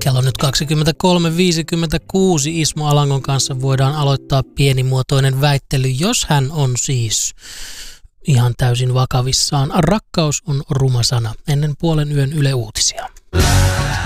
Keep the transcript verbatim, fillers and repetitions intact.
Kello nyt kaksikymmentäkolme viisikymmentäkuusi. Ismo Alangon kanssa voidaan aloittaa pienimuotoinen väittely, jos hän on siis ihan täysin vakavissaan. Rakkaus on ruma sana. Ennen puolen yön Yle Uutisia.